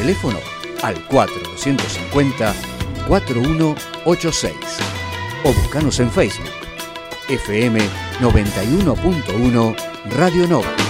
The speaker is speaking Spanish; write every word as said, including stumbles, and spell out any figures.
teléfono al cuatro dos cinco cero, cuatro uno ocho seis o buscanos en Facebook F M noventa y uno punto uno Radio Nova.